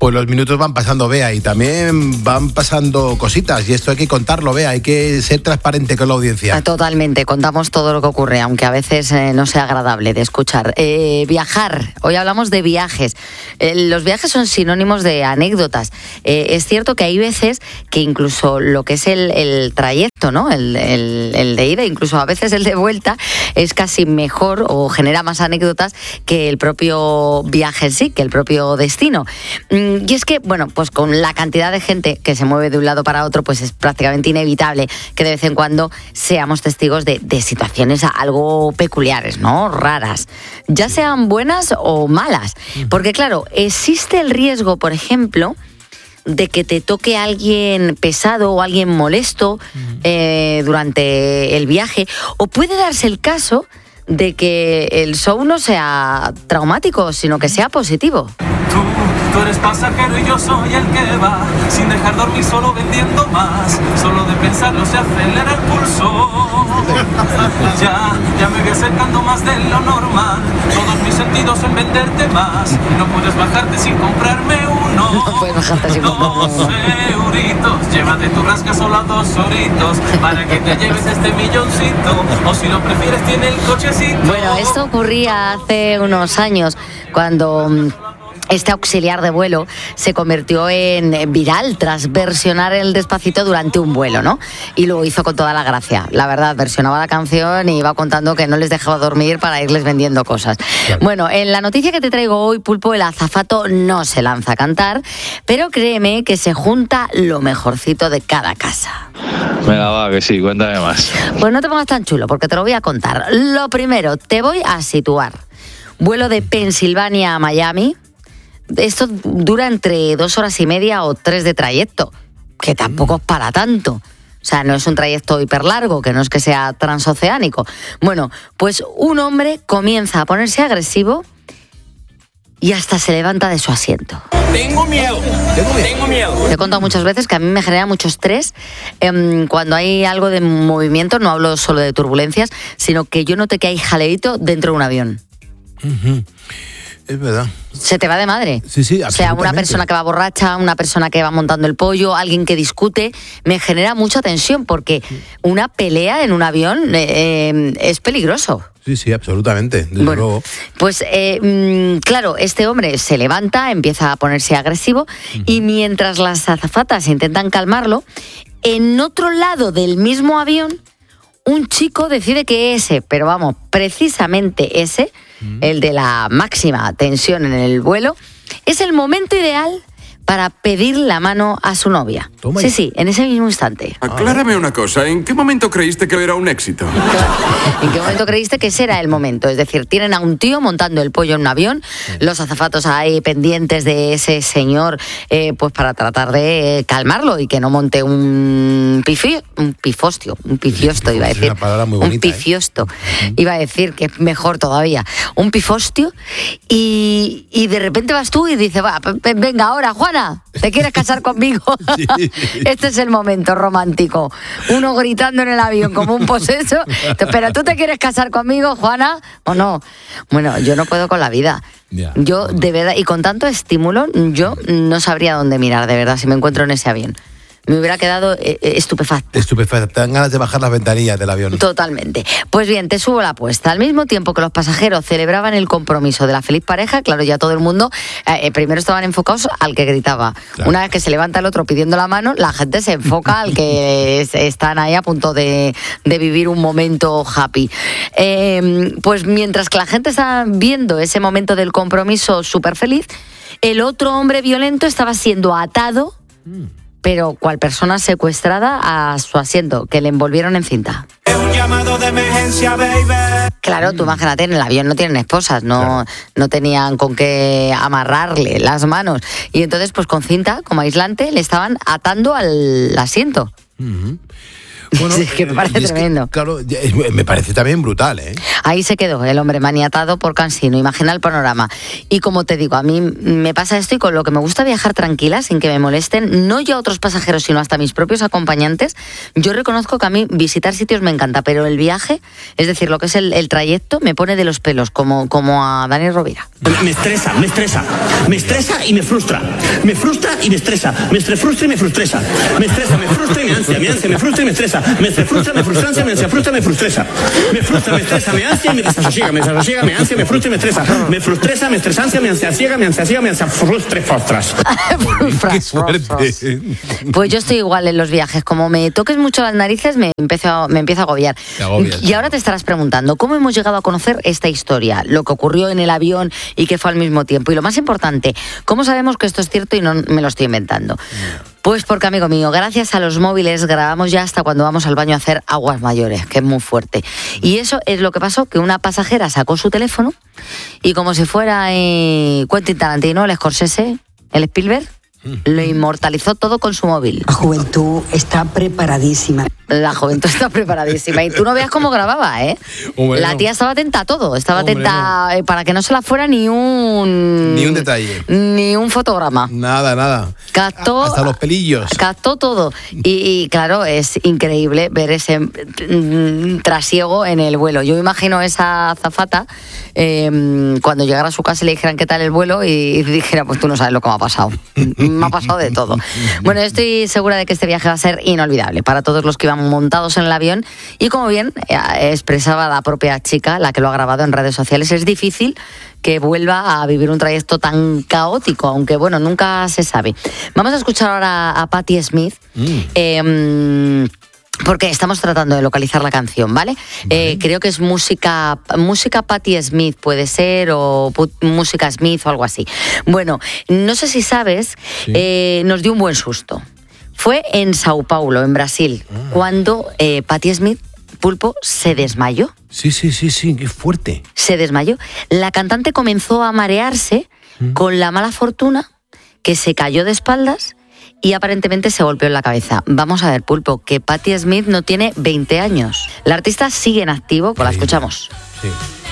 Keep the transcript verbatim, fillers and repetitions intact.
Pues los minutos van pasando, Bea, y también van pasando cositas, y esto hay que contarlo, Bea, hay que ser transparente con la audiencia. Totalmente, contamos todo lo que ocurre, aunque a veces eh, no sea agradable de escuchar. Eh, viajar, hoy hablamos de viajes. Eh, los viajes son sinónimos de anécdotas. Eh, es cierto que hay veces que incluso lo que es el, el trayecto, ¿no? El, el, el de ida, incluso a veces el de vuelta, es casi mejor o genera más anécdotas que el propio viaje en sí, que el propio destino. Y es que, bueno, pues con la cantidad de gente que se mueve de un lado para otro, pues es prácticamente inevitable que de vez en cuando seamos testigos de, de situaciones algo peculiares, ¿no? Raras, ya sean buenas o malas. Porque claro, existe el riesgo, por ejemplo, de que te toque alguien pesado o alguien molesto eh, durante el viaje, o puede darse el caso de que el show no sea traumático, sino que sea positivo. Tú, tú eres pasajero y yo soy el que va, sin dejar dormir, solo vendiendo más. Solo de pensarlo se acelera el pulso. Ya, ya me voy acercando más de lo normal. Todos mis sentidos en venderte más. No puedes bajarte sin comprarme uno. No puedes bajarte sin comprarme uno. Dos euritos, llévate tu rasca solo a dos horitos, para que te lleves este milloncito. O si lo prefieres, tiene el cochecito. Bueno, esto ocurría hace unos años, cuando este auxiliar de vuelo se convirtió en viral tras versionar el Despacito durante un vuelo, ¿no? Y lo hizo con toda la gracia. La verdad, versionaba la canción y iba contando que no les dejaba dormir para irles vendiendo cosas. Claro. Bueno, en la noticia que te traigo hoy, Pulpo, el azafato no se lanza a cantar, pero créeme que se junta lo mejorcito de cada casa. Venga, va, que sí, cuéntame más. Pues no te pongas tan chulo, porque te lo voy a contar. Lo primero, te voy a situar. Vuelo de Pensilvania a Miami. Esto dura entre dos horas y media o tres de trayecto, que tampoco es para tanto. O sea, no es un trayecto hiper largo, que no es que sea transoceánico. Bueno, pues un hombre comienza a ponerse agresivo y hasta se levanta de su asiento. Tengo miedo, tengo miedo. Te he contado muchas veces que a mí me genera mucho estrés eh, cuando hay algo de movimiento, no hablo solo de turbulencias, sino que yo note que hay jaleíto dentro de un avión. Uh-huh. Es verdad. Se te va de madre. Sí, sí, absolutamente. O sea, una persona que va borracha, una persona que va montando el pollo, alguien que discute, me genera mucha tensión, porque una pelea en un avión eh, eh, es peligroso. Sí, sí, absolutamente, desde bueno, luego. Pues eh, claro, este hombre se levanta, empieza a ponerse agresivo, uh-huh. y mientras las azafatas intentan calmarlo, en otro lado del mismo avión, un chico decide que ese, pero vamos, precisamente ese, uh-huh. el de la máxima tensión en el vuelo, es el momento ideal para pedir la mano a su novia. Toma sí, ya. sí, en ese mismo instante. Aclárame una cosa, ¿en qué momento creíste que era un éxito? ¿En qué momento creíste que ese era el momento? Es decir, tienen a un tío montando el pollo en un avión, sí. los azafatos ahí pendientes de ese señor, eh, pues para tratar de calmarlo y que no monte un pifi, un pifostio, un pifiosto, iba a decir. Una palabra muy bonita, un pifiosto, ¿eh? Iba a decir que es mejor todavía. Un pifostio, y, y de repente vas tú y dices, va, venga ahora, Juan, ¿te quieres casar conmigo? Sí. Este es el momento romántico. Uno gritando en el avión como un poseso. ¿Pero tú te quieres casar conmigo, Juana? ¿O no? Bueno, yo no puedo con la vida. Yeah. Yo, de verdad, y con tanto estímulo, yo no sabría dónde mirar, de verdad, si me encuentro en ese avión. Me hubiera quedado eh, estupefacta. Estupefacta. Te dan ganas de bajar las ventanillas del avión. Totalmente. Pues bien, te subo la apuesta. Al mismo tiempo que los pasajeros celebraban el compromiso de la feliz pareja, claro, ya todo el mundo, eh, primero estaban enfocados al que gritaba. Claro. Una vez que se levanta el otro pidiendo la mano, la gente se enfoca al que es, están ahí a punto de, de vivir un momento happy. Eh, pues mientras que la gente estaba viendo ese momento del compromiso súper feliz, el otro hombre violento estaba siendo atado... Mm. pero cual persona secuestrada a su asiento, que le envolvieron en cinta. Es un llamado de emergencia, baby. Claro, tú imagínate, en el avión no tienen esposas, no, claro. no tenían con qué amarrarle las manos. Y entonces, pues con cinta, como aislante, le estaban atando al asiento. Uh-huh. Bueno, es que me parece es que, tremendo. claro, me parece también brutal, ¿eh? Ahí se quedó el hombre maniatado por Cansino, imagina el panorama. Y como te digo, a mí me pasa esto y con lo que me gusta viajar tranquila, sin que me molesten, no yo a otros pasajeros, sino hasta mis propios acompañantes, yo reconozco que a mí visitar sitios me encanta, pero el viaje, es decir, lo que es el, el trayecto, me pone de los pelos, como, como a Dani Rovira. Me estresa, me estresa. Me estresa y me frustra. Me frustra y me estresa. Me frustra y me frustresa. Me estresa, me frustra y me ansia. Me ansia, me frustra y me estresa. Me frustra, me frustrancia, me ansia, frustra, me frustresa. Me frustra, me estresa, me ansia y me desasosiega. Me desasosiega, me ansia, me frustra y me estresa. Me frustresa, me estresancia, me ansiasiega, me ansiasiega, me ansia, frustre, frustras. Frustras, frustras. Pues yo estoy igual en los viajes. Como me toques mucho las narices, me empiezo, me empiezo a agobiar. agobias, y ahora te estarás preguntando, ¿cómo hemos llegado a conocer esta historia? Lo que ocurrió en el avión y que fue al mismo tiempo. Y lo más importante, ¿cómo sabemos que esto es cierto y no me lo estoy inventando? Pues porque, amigo mío, gracias a los móviles grabamos ya hasta cuando vamos al baño a hacer aguas mayores, que es muy fuerte. Y eso es lo que pasó, que una pasajera sacó su teléfono y como si fuera eh, Quentin Tarantino, el Scorsese, el Spielberg, lo inmortalizó todo con su móvil. La juventud está preparadísima. La juventud está preparadísima. Y tú no veas cómo grababa, ¿eh? Hombre, la tía no. estaba atenta a todo. Estaba Hombre, atenta no. eh, para que no se la fuera ni un... Ni un detalle. Ni un fotograma. Nada, nada. Captó... Hasta los pelillos. Captó todo. Y, y claro, es increíble ver ese mm, trasiego en el vuelo. Yo imagino esa azafata eh, cuando llegara a su casa y le dijeran qué tal el vuelo y, y dijera, pues tú no sabes lo que me ha pasado. Me ha pasado de todo. Bueno, estoy segura de que este viaje va a ser inolvidable para todos los que iban montados en el avión y como bien eh, expresaba la propia chica, la que lo ha grabado en redes sociales, es difícil que vuelva a vivir un trayecto tan caótico, aunque bueno, nunca se sabe. Vamos a escuchar ahora a Patti Smith. Mm. Eh, porque estamos tratando de localizar la canción, ¿vale? vale. Eh, creo que es música música Patti Smith, puede ser, o put, música Smith o algo así. Bueno, no sé si sabes, sí. eh, nos dio un buen susto. Fue en Sao Paulo, en Brasil, ah. cuando eh, Patti Smith, Pulpo, se desmayó. Sí, sí, sí, sí, qué fuerte. Se desmayó. La cantante comenzó a marearse ¿Mm? con la mala fortuna que se cayó de espaldas y aparentemente se golpeó en la cabeza. Vamos a ver, Pulpo, que Patti Smith no tiene veinte años. La artista sigue en activo, pues la escuchamos. Sí.